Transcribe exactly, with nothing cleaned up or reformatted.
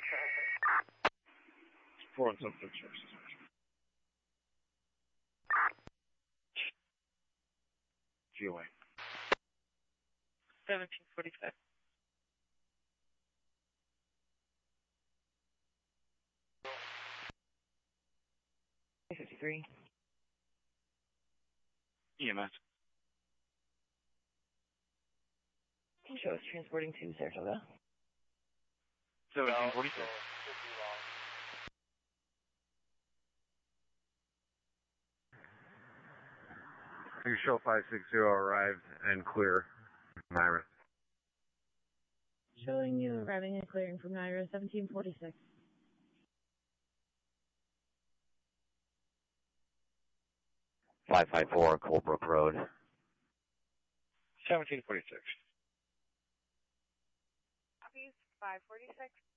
Four on something. G O A. seventeen forty-five. fifty-three. E M S. Can show us transporting to Saratoga. seventeen forty-six. You show five six zero arrived and clear. Myra. Showing you arriving and clearing from Naira, seventeen forty-six. five five four Colebrook Road. seventeen forty-six. Copies, five forty-six.